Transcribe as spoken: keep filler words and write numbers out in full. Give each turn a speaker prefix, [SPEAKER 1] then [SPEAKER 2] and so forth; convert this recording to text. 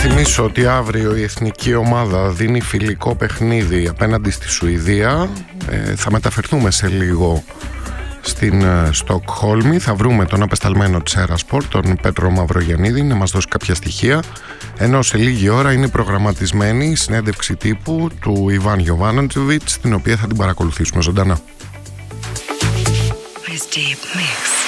[SPEAKER 1] θυμίσω ότι αύριο η εθνική ομάδα δίνει φιλικό παιχνίδι απέναντι στη Σουηδία. ε, Θα μεταφερθούμε σε λίγο στην ε, Στοκχόλμη. Θα βρούμε τον απεσταλμένο της Aerosport, τον Πέτρο Μαυρογιαννίδη, να μας δώσει κάποια στοιχεία. Ενώ σε λίγη ώρα είναι προγραμματισμένη η συνέντευξη τύπου του Ιβάν Γιοβάνοβιτς, την οποία θα την παρακολουθήσουμε ζωντανά.
[SPEAKER 2] Deep mix.